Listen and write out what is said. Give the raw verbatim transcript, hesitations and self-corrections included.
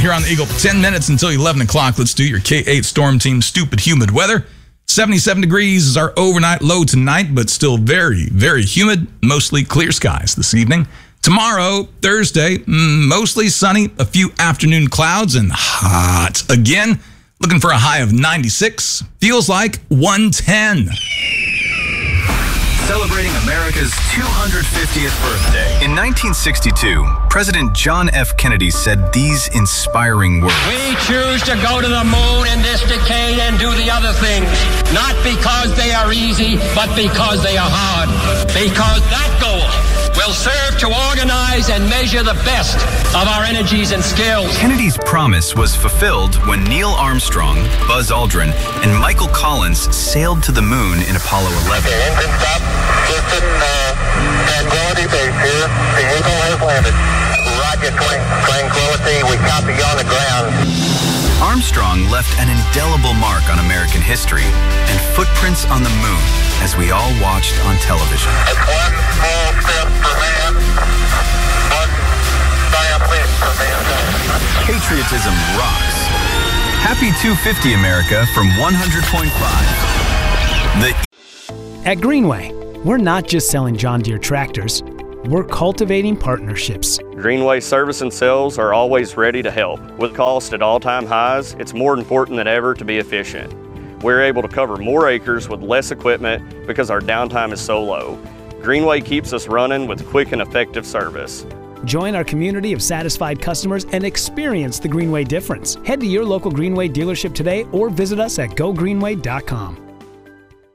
Here on the Eagle, ten minutes until eleven o'clock. Let's do your K eight Storm Team stupid humid weather. seventy-seven degrees is our overnight low tonight, but still very, very humid. Mostly clear skies this evening. Tomorrow, Thursday, mostly sunny, a few afternoon clouds, and hot again. Looking for a high of ninety-six. Feels like one ten. Celebrating America's two hundred fiftieth birthday. In nineteen sixty-two, President John F. Kennedy said these inspiring words. We choose to go to the moon in this decade and do the other things, not because they are easy, but because they are hard. Because that goal will serve to organize and measure the best of our energies and skills. Kennedy's promise was fulfilled when Neil Armstrong, Buzz Aldrin, and Michael Collins sailed to the moon in Apollo eleven. Okay, engine stop. Houston, uh, Tranquility Base here. The Eagle has landed. Roger, Tranquility. We copy you on the ground. Armstrong left an indelible mark on American history and footprints on the moon as we all watched on television. It's one small step for man, one giant leap for mankind. Patriotism rocks. Happy two fifty America from one hundred point five. The At Greenway, we're not just selling John Deere tractors, we're cultivating partnerships. Greenway Service and Sales are always ready to help. With cost at all-time highs, it's more important than ever to be efficient. We're able to cover more acres with less equipment because our downtime is so low. Greenway keeps us running with quick and effective service. Join our community of satisfied customers and experience the Greenway difference. Head to your local Greenway dealership today or visit us at go greenway dot com.